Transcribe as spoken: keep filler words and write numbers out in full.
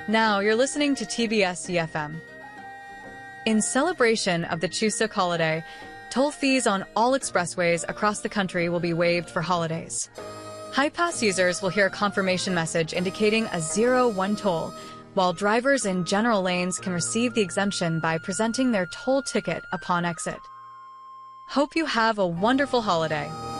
Now you're listening to T B S E F M. In celebration of the Chuseok holiday, toll fees on all expressways across the country will be waived for holidays. Hi-Pass users will hear a confirmation message indicating a zero-one toll, while drivers in general lanes can receive the exemption by presenting their toll ticket upon exit. Hope you have a wonderful holiday.